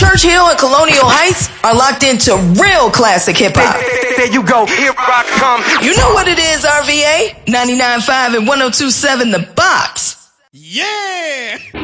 Churchill and Colonial Heights are locked into real classic hip-hop. There you go, here I come. You know what it is, RVA. 99.5 and 102.7 The Box. Yeah!